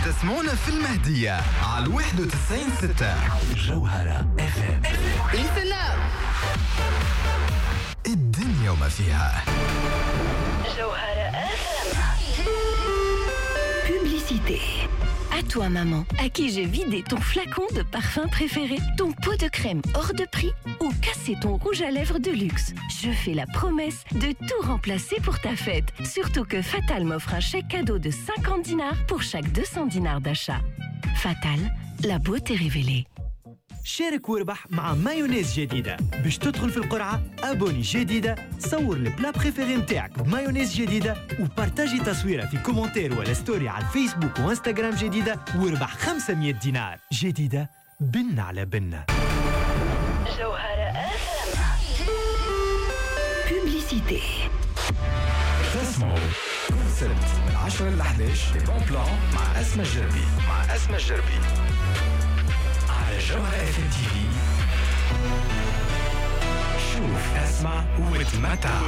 تسمعونا في المهدية على 91.6 جوهرة FM. الدنيا وما فيها. جوهرة FM. Publicité. À toi maman, à qui j'ai vidé ton flacon de parfum préféré, ton pot de crème hors de prix ou cassé ton rouge à lèvres de luxe. Je fais la promesse de tout remplacer pour ta fête. Surtout que Fatal m'offre un chèque cadeau de 50 dinars pour chaque 200 dinars d'achat. Fatal, la beauté révélée. شارك واربح مع مايونيز جديدة. باش تدخل في القرعة أبوني جديدة، صور البلا بريفيري متاعك بمايونيز جديدة وبارتاجي تصويرة في كومنتير ولا ستوري على الفيسبوك وانستغرام جديدة واربح 500 دينار جديدة. بن على بن. جوهرة Publicité. تسمعوا كونسبت من 10 ل 11 بون بلان مع أسماء الجربي على جوهرة FM TV. شوف اسمع وتمتع.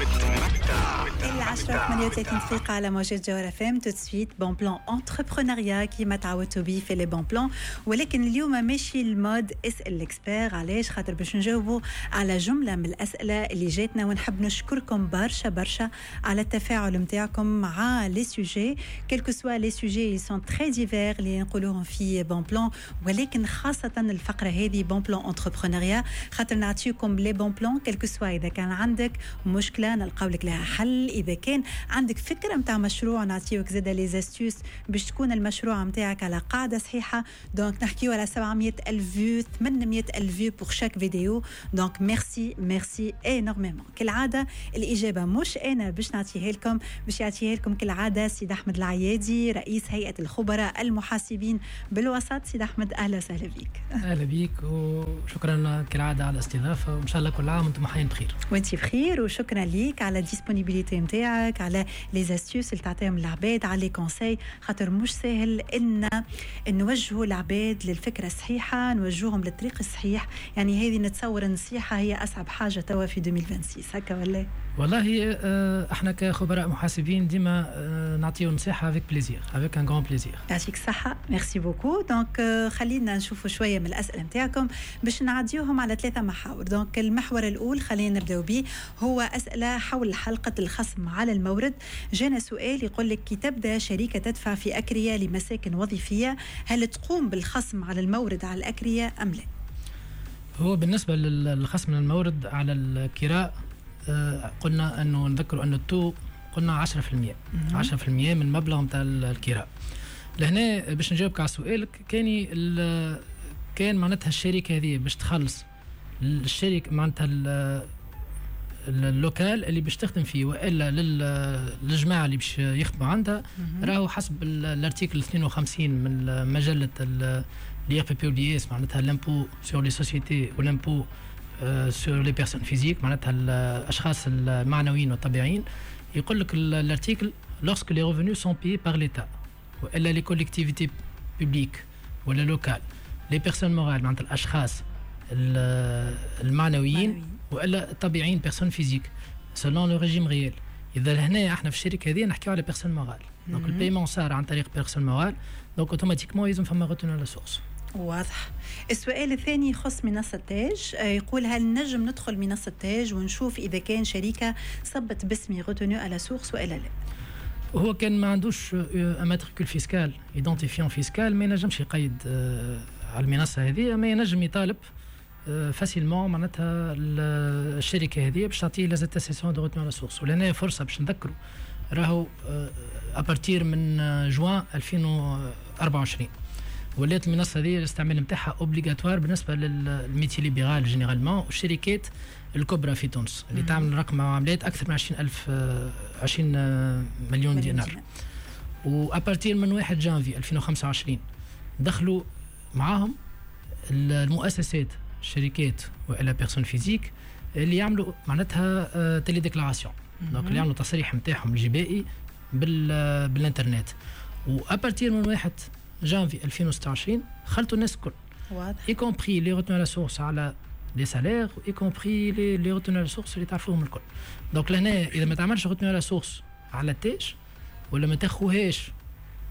10:38 دقيقة على موجات جوهرة FM. tout de suite bon plan entrepreneuriat كيما تعودتوا بيه في لي بون بلان، ولكن اليوم ماشي المود اسأل الاكسبير. علاش؟ خاطر باش نجاوبوا على جملة من الأسئلة اللي جاتنا، ونحب نشكركم برشا على التفاعل متاعكم مع لي سوجي كل كو سوا لي سوجي سون تري ديفير اللي نقولوهم في بون بلان، ولكن خاصة الفقرة هذه بون بلان entrepreneuriat خاطر نعطيكم لي بون بلان كل كو سوا. إذا كان عندك مشكلة نلقاو لك لها حل، إذا كان عندك فكرة متاع مشروع نعطيوك زادا لي زاستيوس باش تكون المشروع متاعك على قاعدة صحيحة. دونك نحكيو على 700,000 فيو 800,000 فيو بور شاك فيديو. دونك ميرسي انورميمون. كالعادة الإجابة مش أنا باش نعطيها لكم، باش يعطيها لكم كالعادة سيد أحمد العيادي رئيس هيئة الخبراء المحاسبين بالوسط. سيد أحمد أهلا وسهلا بك. أهلا بك وشكرا كالعادة على الاستضافة، وإن شاء الله كل عام وأنتم حيين بخير. وأنت بخير، وشكرا ليك على الديسبونيبيليتي متاعك، على لي زاستيوس اللي تعطيهم العباد، على لي كونساي، خاطر مش سهل إن نوجهوا العباد للفكرة الصحيحة، نوجههم للطريق الصحيح. يعني هذه نتصور النصيحة هي أصعب حاجة توا في 2026 هكا ولا؟ والله احنا كخبراء محاسبين ديما نعطيو نصيحة افيك بليزير، افيك ان غران بليزير. يعطيك الصحة، ميرسي بوكو. دونك خلينا نشوفوا شوية من الأسئلة متاعكم باش نعديوهم على 3 محاور. دونك المحور الأول خلينا نبداو به، هو أسئلة حول حلقة الخصم على المورد. جانا سؤال يقول لك كي تبدأ شركة تدفع في أكرية لمساكن وظيفية، هل تقوم بالخصم على المورد على الأكرية أم لا؟ هو بالنسبة للخصم المورد على الكراء قلنا أنه نذكر أنه التو قلنا 10%، 10% من مبلغ متاع الكراء. لهنا باش نجاوبك على سؤالك، كان معناتها الشركة هذه باش تخلص الشركة معناتها اللوكال اللي باش تخدم فيه، والا للجماعه اللي باش يخدموا عندها، راهو حسب الارتيكل 52 من مجله لي بي بي دي اس، معناتها لامبو سور لي سوسيتي ولامبو سور لي بيرسون فيزيك، معناتها الاشخاص المعنويين والطبيعيين. يقول لك الارتيكل lorsque les revenus sont payés par l'État والا les collectivités publiques ولا لوكال les personnes morales، معناتها الاشخاص المعنويين والا الطبيعيين بيرسون فيزيك سولون لو ريجيم ريال. اذا هنا احنا في الشركه هذه نحكيو على بيرسون مورال، دونك البيمون صار عن طريق بيرسون مورال، دونك اوتوماتيكمون لازم فما روتون على سورس. واضح. السؤال الثاني يخص منصة تاج، يقول هل نجم ندخل منصة تاج ونشوف إذا كان شركة صبت باسمي روتونو على سورس وإلا لا؟ هو كان ما عندوش ماتريكول فيسكال ايدونتيفيون فيسكال ما ينجمش يقيد على المنصة هذه، ما ينجم يطالب فاسيلمون معناتها الشركة هذه باش تعطيه لازاتاسيسيون دو روتونو على سورس. ولهنا فرصة باش نذكروا راهو أبارتير من جوان 2024 ولات المنصه هذه الاستعمال نتاعها اوبليغاتوار بالنسبه للميتي ليبرال جينيرالمون والشركات الكبرى في تونس اللي تعمل رقم معاملات اكثر من 20 مليون دينار. وابارتير من 1 جانفي 2025 دخلوا معاهم المؤسسات الشركات والا بيرسون فيزيك اللي يعملوا معناتها تيلي ديكلاراسيون، دونك اللي يعملوا تصريح نتاعهم الجبائي بالانترنت. وابارتير من 1 جانفي 2026 خلطوا الناس الكل، y compris les retenues à la source على les salaires y compris les retenues à la source اللي تعرفوهم الكل. دونك لهنا اذا ما تعملش retenue à la source على التاج ولا ما تاخوهاش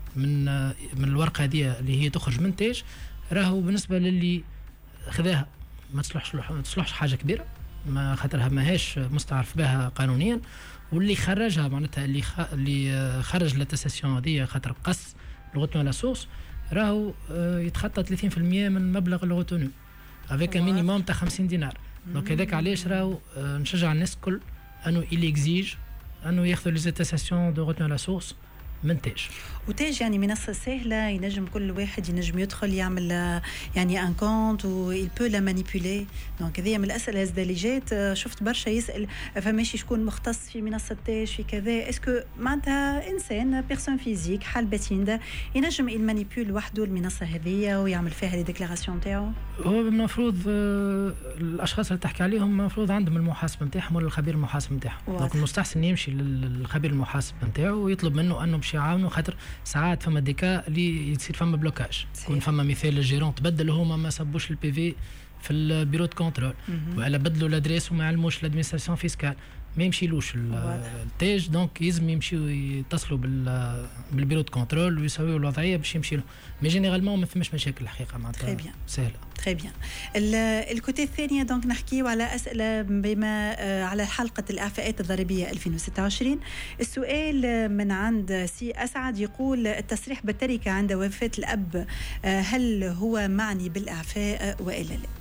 من الورقه هذه اللي هي تخرج من تاج، راهو بالنسبه للي خذاها ما تصلحش حاجه كبيره، ما خاطرها ماهيش مستعرف بها قانونيا. واللي خرجها معناتها اللي خرج لاتاسيون هذه خاطر قص الغوتون لا سورس، راهو يتخطى 30% من مبلغ الغوتونو افيك مينيموم تاع 50 دينار. دونك هذاك علاش راهو نشجع الناس الكل انه إلي إكزيج انه ياخذوا لي زيتاسيون دو غوتون لا سورس من تاج. وتاج يعني منصة سهلة، ينجم كل واحد ينجم يدخل يعمل يعني ان كونت و il peut la manipuler. دونك هذه من الأسئلة اللي جات. شفت برشا يسأل فماشي شكون مختص في منصة تاج في كذا، اسكو معناتها إنسان بيرسون فيزيك حال باتيندا ينجم يمانيبيول وحده المنصة هذه ويعمل فيها لي ديكلاراسيون تاعو؟ هو المفروض الأشخاص اللي تحكي عليهم المفروض عندهم المحاسب نتاعهم ولا الخبير المحاسب نتاعهم. دونك المستحسن يمشي للخبير المحاسب نتاعو ويطلب منه أنه باش يعاونوا، خاطر ساعات فما ديكا اللي يصير فما بلوكاج، يكون فما مثال الجيرون تبدل هما ما صبوش البي في في البيرو دو كونترول ولا بدلوا الادريس وما علموش الادمينستراسيون فيسكال، ما يمشيلوش التاج. دونك يلزم يمشيو يتصلوا بالبيرو دو كونترول ويسويوا الوضعيه باش يمشيلوا. مي جينيرالمون ما فماش مشاكل الحقيقه معناتها سهله. تري بيان. الكوتي الثانيه دونك نحكيو على اسئله بما على حلقه الاعفاءات الضريبيه 2026. السؤال من عند سي اسعد يقول التصريح بالتركه عند وفاه الاب هل هو معني بالاعفاء والا لا؟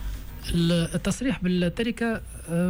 التصريح بالتركه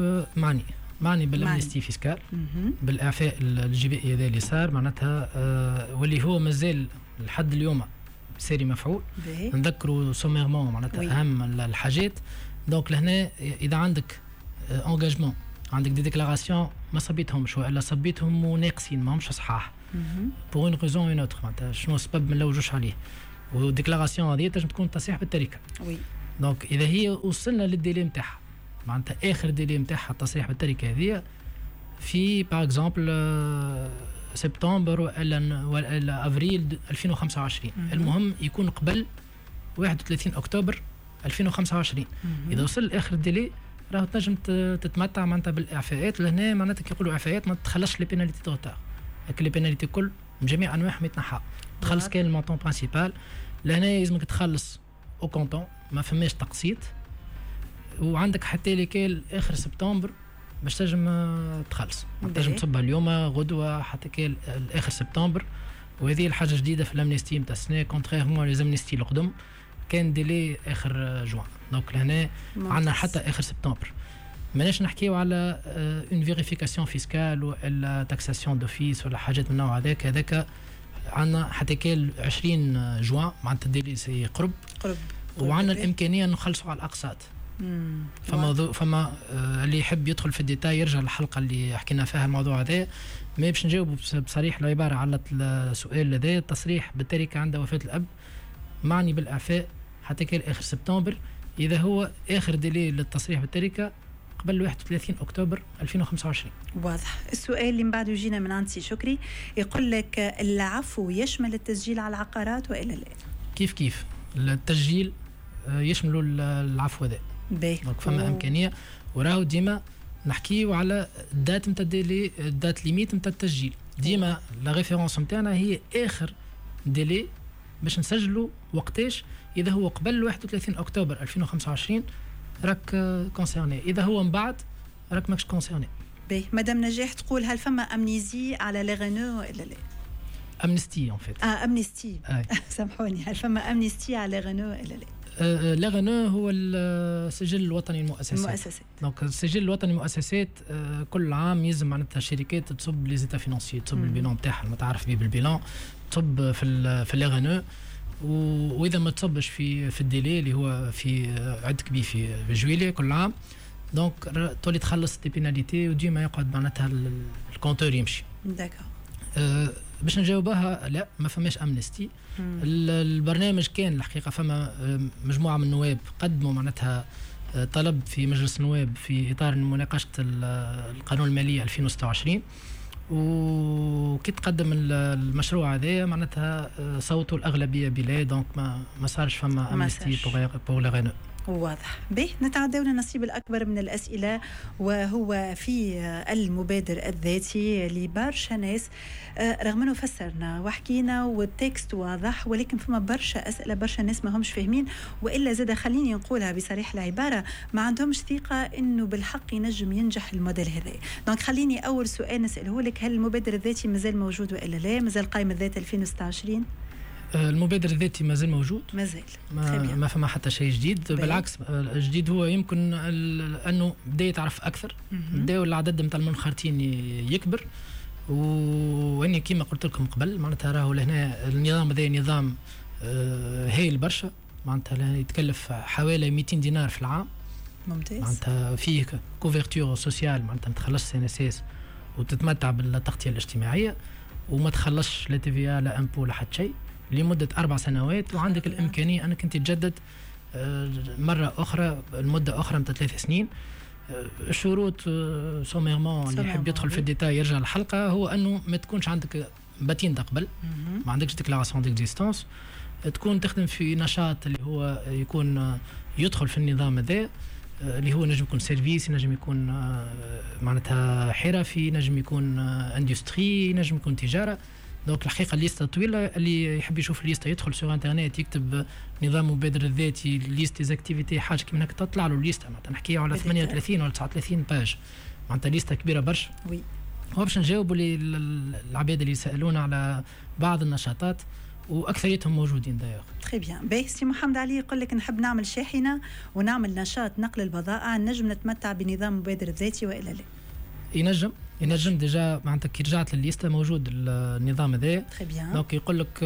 معني بالامنستي فيسكال، بالاعفاء الجبائي هذا اللي صار معناتها واللي هو مازال لحد اليوم ساري مفعول. نذكروا سوميرمون معناتها اهم الحاجات. دونك لهنا اذا عندك انجاجمون، عندك دي ديكلاراسيون ما صبيتهمش والا صبيتهم وناقصين ما همش صحاح بور اون ريزون اون اوتر، معناتها شنو السبب ما نلوجوش عليه، والديكلاراسيون هذه تنجم تكون تصريح بالتركه. دونك اذا هي وصلنا للديلي نتاعها معناتها اخر ديلي نتاعها التصريح بالتركه هذه في باغ اكزومبل سبتمبر ولا افريل 2025، المهم يكون قبل 31 اكتوبر 2025. اذا وصل لاخر الديلي راهو تنجم تتمتع معناتها بالاعفاءات. لهنا معناتها كي يقولوا اعفاءات ما تخلصش لي بيناليتي دو روتار، لكن لي بيناليتي كل من جميع انواعهم يتنحى، تخلص كان المونطون برينسيبال. لهنا يلزمك تخلص او كونطون ما فماش تقسيط، وعندك حتى لكال اخر سبتمبر باش تنجم تخلص، تنجم تصبها اليوم غدوه حتى كال اخر سبتمبر. وهذه الحاجه جديده في الامنيستي نتاع السنه كونتريرمون لي زامنيستي القدم كان ديلي اخر جوان. دونك لهنا عندنا حتى اخر سبتمبر. ماناش نحكيو على اون فيريفيكاسيون فيسكال ولا تاكساسيون دوفيس ولا حاجات من النوع هذاك عندنا حتى كال 20 جوان معناتها الديلي سي قرب وعندنا الامكانيه نخلصوا على الاقساط. فما اللي يحب يدخل في الديتاي يرجع للحلقه اللي حكينا فيها الموضوع هذا. ما باش نجاوب بصريح العباره على السؤال هذا. التصريح بالتركه عند وفاه الاب معني بالاعفاء حتى كان اخر سبتمبر، اذا هو اخر ديلي للتصريح بالتركه قبل 31 اكتوبر 2025. واضح. السؤال اللي من بعده يجينا من عند سي شكري يقول لك العفو يشمل التسجيل على العقارات والا لا؟ كيف التسجيل يشملوا العفو هذا. دونك فما امكانيه. وراهو ديما نحكيو على الدات نتاع الديلي، الدات ليميت نتاع التسجيل. ديما لا ريفيرونس نتاعنا هي اخر ديلي باش نسجلوا وقتاش. اذا هو قبل 31 اكتوبر 2025 راك كونسيرني، اذا هو من بعد راك ماكش كونسيرني. مدام نجاح تقول هل فما امنيزي على لي غنو ولا لا؟ امنستي ان فيت. امنستي سامحوني. هل فما امنستي على لي غنو ولا لا؟ لا غنو هو السجل الوطني للمؤسسات. دونك السجل الوطني للمؤسسات كل عام يلزم معناتها الشركات تصب لي زيتا فينانسيي، تصب البيلون تاعها المتعارف به بالبيلون، تصب في لي غنو. واذا ما تصبش في الديلي اللي هو في عندك بيه في جويلية كل عام، دونك تولي تخلص دي بيناليتي وديما يقعد معناتها الكونتور يمشي. داكور. باش نجاوبها لا ما فماش امنستي. البرنامج كان الحقيقه فما مجموعه من النواب قدموا معناتها طلب في مجلس النواب في اطار مناقشه القانون المالي 2026، وكي تقدم المشروع هذا معناتها صوتوا الاغلبيه بلا، دونك ما صارش فما امنستي بور لا غنو. واضح. به نتعداو للنصيب الأكبر من الأسئلة، وهو في المبادر الذاتي لبرشا ناس. رغم أنه فسرنا وحكينا والتكست واضح، ولكن فما برشا أسئلة برشا ناس ما همش فاهمين، وإلا زاد خليني نقولها بصريح العبارة، ما عندهمش ثقة إنه بالحق ينجم ينجح الموديل هذا. دونك خليني أول سؤال نسأله لك، هل المبادر الذاتي مازال موجود وإلا لا؟ مازال قائمة الذات 2026؟ المبادر الذاتي مازال موجود، مازال ما فما حتى شيء جديد. بالعكس الجديد هو يمكن انه بدا يتعرف اكثر، بداوا العدد نتاع المنخرطين يكبر، واني كما قلت لكم قبل معناتها راهو لهنا النظام هذا نظام هايل برشا، معناتها يتكلف حوالي 200 دينار في العام. ممتاز. معناتها فيه كوفرتور سوسيال، معناتها ما تخلصش سي وتتمتع بالتغطيه الاجتماعيه، وما تخلصش لا تي في لا امبو لا حتى شيء لمدة 4 سنوات، وعندك الإمكانية أنك أنت تجدد مرة أخرى المدة أخرى متى 3 سنين. الشروط سوميرمون اللي يحب يدخل في الديتاي يرجع الحلقة، هو أنه ما تكونش عندك باتين قبل، ما عندكش ديكلاراسيون ديكزيستونس، تكون تخدم في نشاط اللي هو يكون يدخل في النظام هذا، اللي هو نجم يكون سيرفيس، نجم يكون معناتها حرفي، نجم يكون اندستري، نجم يكون تجارة. دونك الحقيقه الليسته طويله، اللي يحب يشوف الليسته يدخل سوغ انترنت يكتب نظام مبادر الذاتي ليست ديزاكتيفيتي حاجه كيما هكا تطلع له الليسته، معناتها نحكيو على 38 ولا 39 باج، معناتها ليسته كبيره برشا. وي هو باش نجاوبوا العباد اللي يسالونا على بعض النشاطات واكثريتهم موجودين دايوغ. تري بيان. باهي سي محمد علي يقول لك نحب نعمل شاحنه ونعمل نشاط نقل البضائع، نجم نتمتع بنظام مبادر الذاتي والا لا؟ ينجم ديجا، معناتها كي رجعت للليسته موجود النظام هذا. تري بيان. دونك يقول لك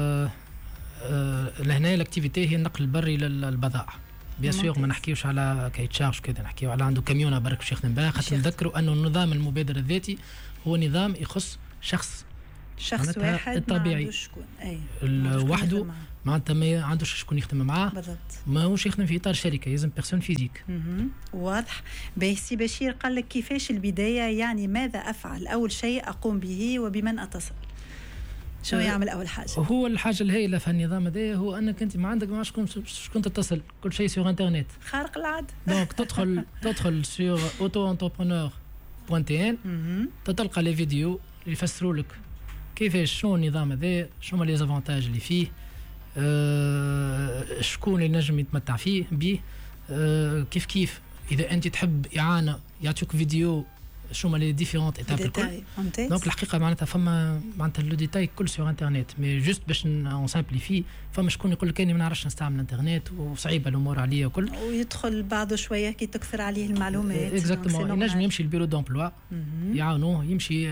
لهنا الاكتيفيتي هي النقل البري للبضائع. بيان سور ما نحكيوش على كي تشارج كذا، نحكيو على عنده كاميونه برك باش يخدم بها، خاطر نذكروا انه النظام المبادر الذاتي هو نظام يخص شخص واحد الطبيعي وحده، معناتها ما عندوش شكون يخدم معاه بالضبط، ماهوش يخدم في اطار شركه، لازم بيرسون فيزيك. واضح. باهي سي بشير قال لك كيفاش البدايه، يعني ماذا افعل؟ اول شيء اقوم به وبمن اتصل؟ شو يعمل اول حاجه؟ هو الحاجه الهائله في النظام هذا هو انك انت ما عندك ما شكون تتصل، كل شيء سوغ انترنت خارق العاده. دونك تدخل سور auto-entrepreneur.tn، تلقى لي فيديو اللي يفسروا لك كيفاش شنو النظام هذا، شنو لي زافونتاج اللي فيه، شكون اللي نجم يتمتع فيه به، كيف اذا انت تحب اعانه يعطيك فيديو شنو لي ديفيرونت ايتاب الكل. دونك الحقيقه معناتها فما معناتها لو ديتاي كل سور انترنت، مي جوست باش اون سامبليفي، فما شكون يقول لك اني ما نعرفش نستعمل الانترنت وصعيبه الامور عليا وكل، ويدخل بعضه شويه كي تكثر عليه المعلومات. اكزاكتومون. ينجم يمشي البيرو دومبلوا يعاونوه، يمشي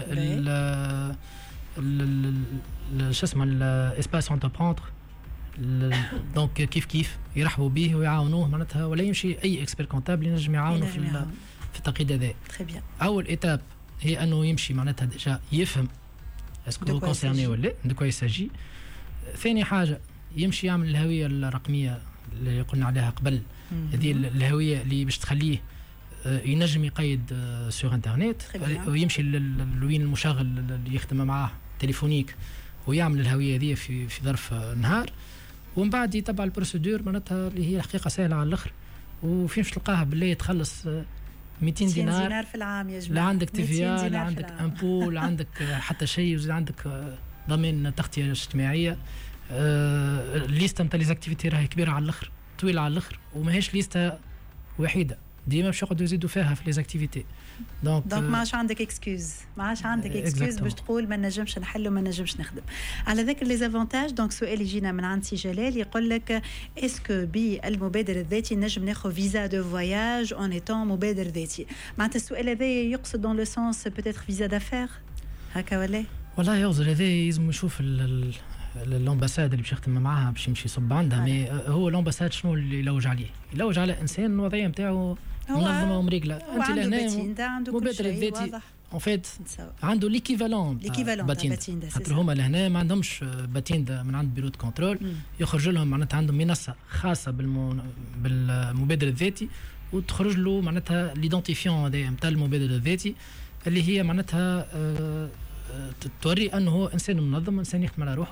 شو اسمه الاسباس انتربروندر، دونك كيف يرحبوا به ويعاونوه معناتها، ولا يمشي اي اكسبير كونتابل ينجم يعاونوا في التقييد هذا. اول ايتاب هي انه يمشي معناتها ديجا يفهم اسكو كونسيرني ولا دو كوا يساجي. ثاني حاجه يمشي يعمل الهويه الرقميه اللي قلنا عليها قبل، هذه الهويه اللي باش تخليه ينجم يقيد سور انترنت، ويمشي لوين المشغل اللي يخدم معاه تليفونيك ويعمل الهويه هذه في ظرف نهار، ومن بعد يتبع البروسيدور معناتها اللي هي الحقيقه سهله على الاخر، وفين باش تلقاها بالله تخلص 200 دينار في العام يا جماعه، لا عندك تيفيا لا عندك امبو لا عندك حتى شيء، وزي عندك ضمان تغطيه اجتماعيه. الليسته نتاع لي زاكتيفيتي راهي كبيره على الاخر، طويله على الاخر، وماهيش ليسته وحيده، ديما باش يقعدوا يزيدوا فيها في لي زاكتيفيتي. دونك ما عادش عندك اكسكيوز، باش تقول ما نجمش نحل وما نجمش نخدم. على ذكر لي زافونتاج، دونك سؤال يجينا من عند سي جلال يقول لك اسكو بالمبادر الذاتي نجم ناخذ فيزا دو فواياج اون ايتون مبادر ذاتي؟ معناتها السؤال هذا يقصد دون لو سونس بوتيتر فيزا دافير هكا ولا؟ والله يوزر هذا لازم يشوف الامباساد اللي باش يخدم معاها باش يمشي يصب عندها. مي هو الامباساد شنو اللي يلوج عليه؟ يلوج على انسان الوضعيه نتاعو منظمه ومريقله. انت لهنا مبادر الذاتي اون فيت عنده ليكيفالون باتين، خاطر هما لهنا ما عندهمش باتين من عند بيرو كنترول، يخرج لهم معناتها عندهم منصه خاصه بالمبادر الذاتي، وتخرج له معناتها ليدونتيفيون هذا نتاع المبادر الذاتي اللي هي معناتها توري انه هو انسان منظم، انسان يخدم على روحه.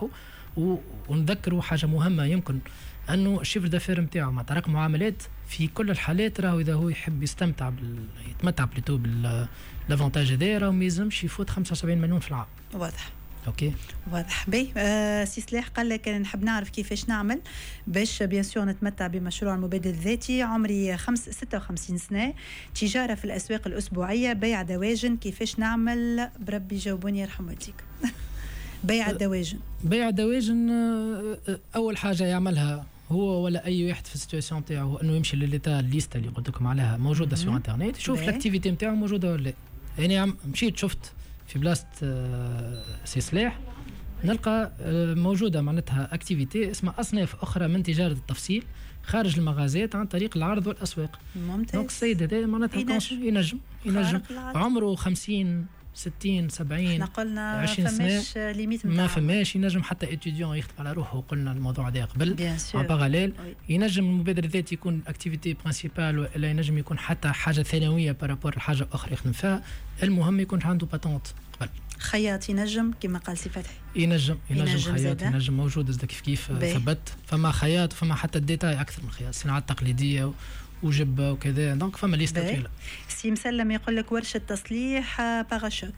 ونذكروا حاجه مهمه يمكن انه الشيفر دافير نتاعو مع رقم معاملات في كل الحالات راهو اذا هو يحب يتمتع بليتو بالافونتاج هذا راهو ما يلزمش يفوت 75 مليون في العام. واضح. اوكي واضح. بي سي سلاح قال لك انا نحب نعرف كيفاش نعمل باش بيان سور نتمتع بمشروع المبادل الذاتي. عمري 56 سنه، تجاره في الاسواق الاسبوعيه، بيع دواجن، كيفاش نعمل؟ بربي جاوبوني يرحم والديك. بيع الدواجن اول حاجه يعملها هو ولا اي واحد في السيتواسيون تاعو انه يمشي لليتا الليسته اللي قلت لكم عليها موجوده سو انترنت، يشوف الاكتيفيتي نتاعو موجوده ولا لا. يعني مشيت شفت في بلاصه سي سلاح نلقى موجوده معناتها اكتيفيتي اسمها اصناف اخرى من تجاره التفصيل خارج المغازات عن طريق العرض والاسواق. ممتاز. دونك السيد هذا معناتها ينجم عمره 50 60 70 احنا قلنا 20 فماش ليميت ما فماش، ينجم حتى اتيديون يخدم على روحه، وقلنا الموضوع هذا قبل ان باراليل. ينجم المبادر الذاتي يكون اكتيفيتي برينسيبال ولا ينجم يكون حتى حاجه ثانويه بارابور لحاجه اخرى يخدم فيها، المهم يكون عنده باتونت قبل. خياط ينجم كما قال سي فتحي، ينجم خياط ينجم موجود زاد كيف ثبت. فما خياط وفما حتى الديتاي اكثر من خياط، الصناعات التقليديه وجبه وكذا، دونك فما ليست طويله. سي مسلم يقول لك ورشه تصليح باراشوك،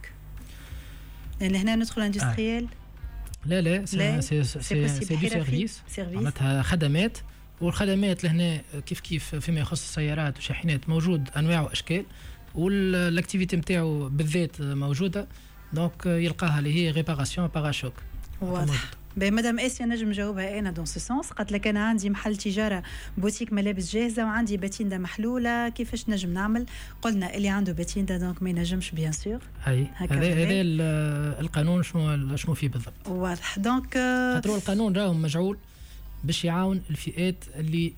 لان هنا ندخل اندستريال. لا سي دو سيرفيس، معناتها خدمات، والخدمات لهنا كيف فيما يخص السيارات وشاحنات موجود انواع واشكال، والاكتيفيتي نتاعو بالذات موجوده، دونك يلقاها اللي هي ريباراسيون باراشوك. واضح. مدام اسيا نجم نجاوبها انا دون سو سونس. قالت لك انا عندي محل تجاره بوتيك ملابس جاهزه وعندي باتيندا محلوله، كيفاش نجم نعمل؟ قلنا اللي عنده باتيندا دونك ما ينجمش بيان سور. اي هذا القانون شنو فيه بالضبط. واضح. دونك خاطر القانون راهو مجعول باش يعاون الفئات اللي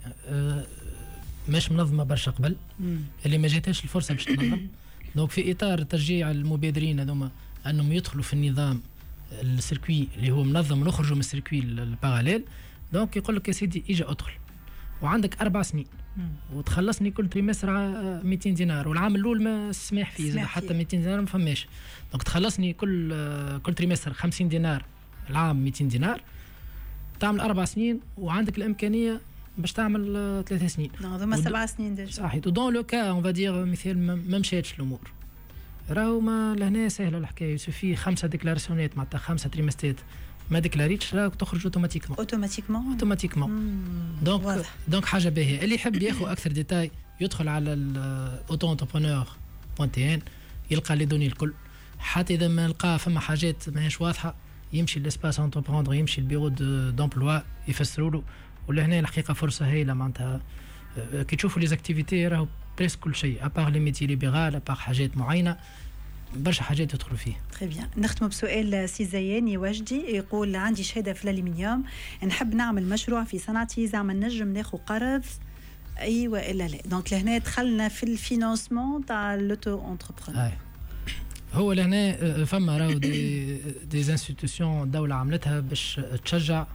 مش منظمه برشا قبل، اللي ما جاتهاش الفرصه باش تنظم. دونك في اطار تشجيع المبادرين هذوما انهم يدخلوا في النظام السيركوي اللي هو منظم ونخرجوا من السيركوي الباراليل. دونك يقول لك يا سيدي اجا ادخل وعندك 4 سنين وتخلصني كل تريمستر 200 دينار، والعام الاول ما سمح فيه حتى 200 دينار ما فماش. دونك تخلصني كل تريمستر 50 دينار، العام 200 دينار، تعمل 4 سنين وعندك الامكانيه باش تعمل 3 سنين. هذوما 7 سنين ديجا. صحيح. ودون لو كا اون فادير مثال ما مشاتش الامور، راهو ما لهنا سهله الحكايه، في 5 ديكلاراسيونات معناتها 5 تريمستات ما ديكلاريتش راك تخرج اوتوماتيكمون. دونك حاجه باهيه. اللي يحب ياخذ اكثر ديتاي يدخل على auto-entrepreneur.tn يلقى لي دوني الكل. حتى اذا ما لقى فما حاجات ماهيش واضحه يمشي للاسباس انتربروندر، يمشي البيرو دومبلوا يفسروا له. ولهنا الحقيقه فرصه هايله معناتها كي تشوفوا لي زاكتيفيتي راهو بريس كل شيء ابار لي ميتي ليبرال، ابار حاجات معينه برشا حاجات يدخلوا فيه. تري بيان. نختموا بسؤال سي زياني وجدي يقول عندي شهاده في الالومنيوم، نحب نعمل مشروع في صنعتي، زعما نجم ناخذ قرض ايوه الا لا؟ دونك لهنا دخلنا في الفينانسمون تاع لوتو اونتربرونور. هو لهنا فما راهو دي انستيتيوشن الدوله عملتها باش تشجع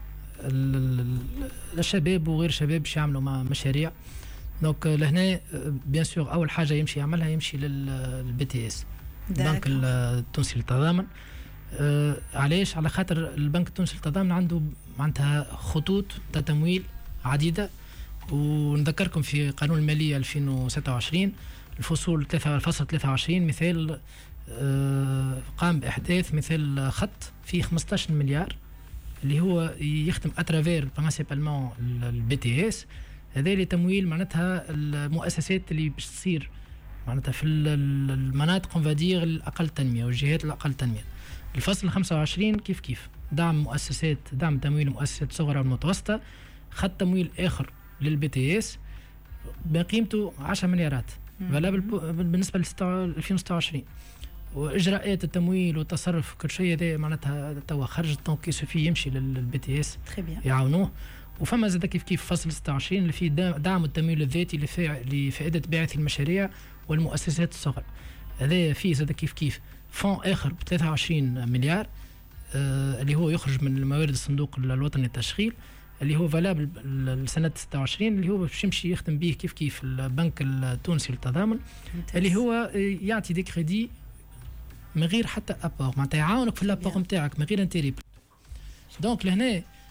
الشباب وغير شباب باش يعملوا مشاريع. دونك لهنا بيان سور اول حاجه يمشي يعملها يمشي للبي تي اس، البنك التونسي للتضامن. علاش؟ على خاطر البنك التونسي للتضامن عنده معناتها خطوط تمويل عديده، ونذكركم في قانون الماليه 2026 الفصول 3.23 مثال قام باحداث مثال خط فيه 15 مليار اللي هو يخدم اترافير برينسيبالمون البي تي اس، هذا لتمويل معناتها المؤسسات اللي باش تصير معناتها في المناطق اونفادير الاقل تنميه والجهات الاقل تنميه. الفصل 25 كيف دعم تمويل مؤسسات صغرى والمتوسطه، خد تمويل اخر للبي تي اس بقيمته 10 مليارات فالابل بالنسبه ل 2026. واجراءات التمويل والتصرف كل شيء هذا معناتها توا خرجت، دونك يسوفي يمشي للبي تي اس يعاونوه. وفما زاد كيف فصل 26 اللي فيه دعم التمويل الذاتي لفائده باعثي المشاريع والمؤسسات الصغرى. هذا فيه زاد كيف فون اخر ب 23 مليار اللي هو يخرج من الموارد الصندوق الوطني للتشغيل اللي هو فالابل لسنه 26 اللي هو باش يمشي يخدم به كيف البنك التونسي للتضامن اللي هو يعطي دي كريدي من غير حتى ابور، معناتها يعاونك في الابور نتاعك من غير انتيري. دونك لهنا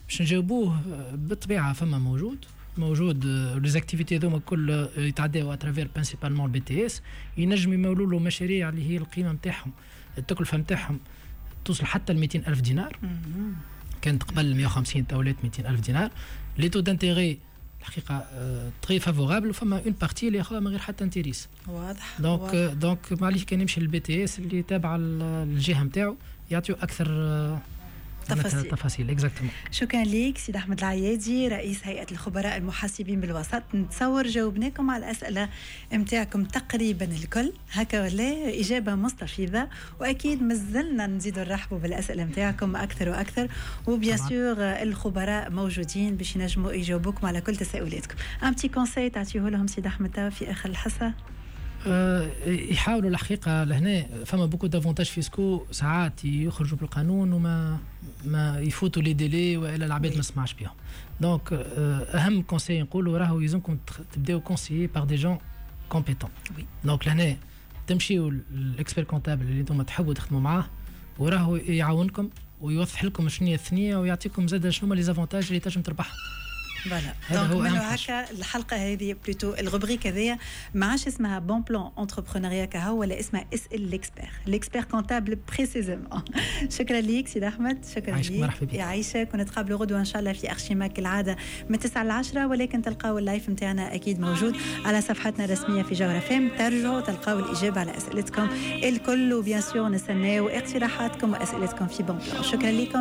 باش نجاوبوه بالطبيعه فما موجود ليزاكتيفيتي هذوما كل يتعداو اترافير برينسيبالمون البي تي اس. ينجم يمولوا له مشاريع اللي هي القيمه نتاعهم التكلفه نتاعهم توصل حتى ل 200,000 دينار. كانت قبل 150 تولات 200,000 دينار. لي تو دانتيغي الحقيقه تري فافورابل وفما اون بارتي اللي ياخذها من غير حتى انتريس. واضح. دونك معليش كان يمشي للبي تي اس اللي تابع الجهه نتاعو يعطيو اكثر تفاصيل اكزاكتومون. شكرا لك سيد احمد العيادي رئيس هيئه الخبراء المحاسبين بالوسط. نتصور جاوبناكم على الاسئله نتاعكم تقريبا الكل هكا ولا اجابه مستفيضه، واكيد مازلنا نزيدوا نرحبوا بالاسئله نتاعكم اكثر واكثر، وبيان سور الخبراء موجودين باش ينجموا يجاوبوكم على كل تساؤلاتكم. ام تي كونساي تعطيه لهم سيد احمد في اخر الحصه؟ يحاولوا الحقيقه لهنا فما بوكو دافونتاج فيسكو ساعات يخرجوا بالقانون وما يفوتوا لي ديلي والا العباد ما تسمعش بهم. دونك اهم كونساي نقولوا راهو يلزمكم تبداو كونسيي بار دي جون كومبيتون. دونك لهنا تمشيوا الاكسبير كونتابل اللي انتم تحبوا تخدموا معاه وراهو يعاونكم ويوضح لكم شنو هي الثنيه ويعطيكم زاد شنو هما لي زافونتاج اللي تنجم تربحهم. فوالا دونك منو هكا الحلقه هذه بلوتو الروبريك هذيا ما عادش اسمها بون بلان انتربرونيا كهو ولا اسمها اسال ليكسبير كونتابل بريسيزمون. شكرا ليك سيد احمد. شكرا ليك يعيشك ونتقابلوا غدوه ان شاء الله في ارشيما كالعاده من 9 ل 10، ولكن تلقاو اللايف نتاعنا اكيد موجود على صفحتنا الرسميه في جوهر فام. ترجعوا تلقاو الاجابه على اسئلتكم الكل، وبيان سور نستناو اقتراحاتكم واسئلتكم في بون بلان. شكرا لكم.